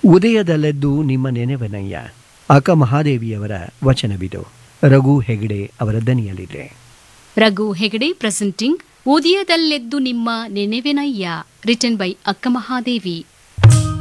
ಉದಯದಲ್ಲೆದ್ದು ನಿಮ್ಮ ನೆನೆವನಯ್ಯ ಅಕ್ಕ ಮಹಾದೇವಿಯವರ ವಚನವಿದು. ರಘು ಹೆಗಡೆ ಅವರ ದನಿಯಲ್ಲಿದೆ. ರಘು ಹೆಗಡೆ ಪ್ರೆಸೆಂಟಿಂಗ್ ಉದಯದಲ್ಲೆದ್ದು ನಿಮ್ಮ ನೆನೆವೆನಯ್ಯ, ರಿಟನ್ ಬೈ ಅಕ್ಕ ಮಹಾದೇವಿ.